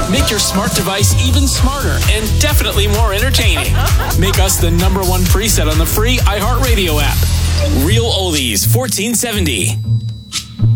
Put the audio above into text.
Make your smart device even smarter and definitely more entertaining. Make us the #1 preset on the free iHeartRadio app. Real Oldies 1470.